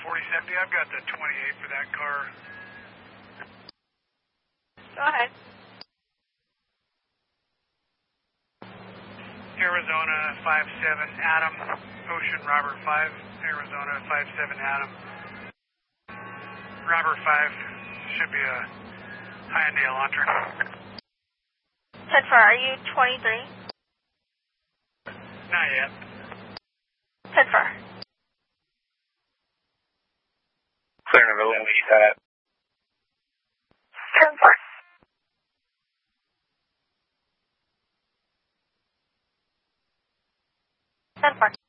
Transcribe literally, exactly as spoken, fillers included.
forty seventy, I've got the twenty-eight for that car. Go ahead. Arizona five seven Adam, Ocean Robert five, Arizona five seven Adam. Robert five should be a Hyundai Elantra. ten four, are you twenty-three? Not yet. ten four. Clear in the middle, we set. ten four. ten four.